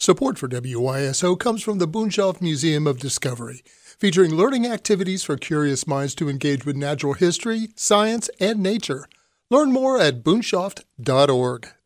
Support for WYSO comes from the Boonshoft Museum of Discovery, featuring learning activities for curious minds to engage with natural history, science, and nature. Learn more at boonshoft.org.